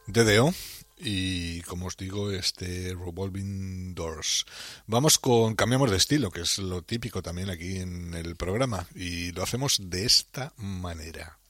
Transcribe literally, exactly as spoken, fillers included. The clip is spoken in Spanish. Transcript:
D D O y, como os digo, este Revolving Doors. Vamos con, cambiamos de estilo, que es lo típico también aquí en el programa, y lo hacemos de esta manera.